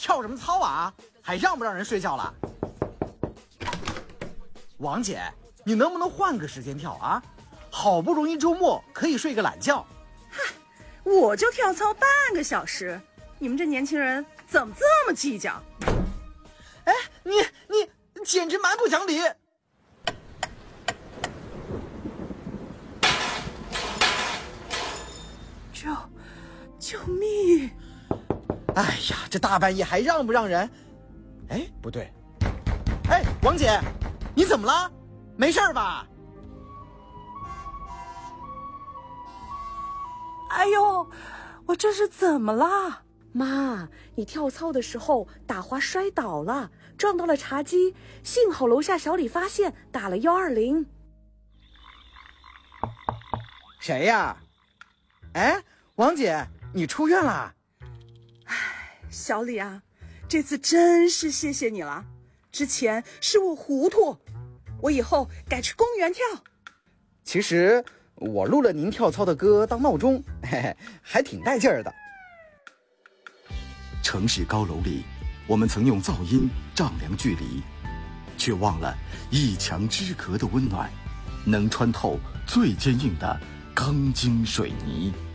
跳什么操啊？还让不让人睡觉了？王姐，你能不能换个时间跳啊？好不容易周末可以睡个懒觉。 嗨，我就跳操半个小时，你们这年轻人怎么这么计较？ 哎，你简直蛮不讲理！ 救命！ 哎呀，这大半夜还让不让人？哎，不对。哎，王姐，你怎么了？没事吧？ 哎呦，我这是怎么了？ 妈，你跳操的时候打滑摔倒了，撞到了茶几，幸好楼下小李发现，打了120。 谁呀？哎，王姐，你出院了？ 哎，小李啊，这次真是谢谢你了。之前是我糊涂，我以后改去公园跳。 其实我录了您跳操的歌当闹钟，嘿嘿，还挺带劲儿的。 城市高楼里，我们曾用噪音丈量距离，却忘了一墙之隔的温暖，能穿透最坚硬的钢筋水泥。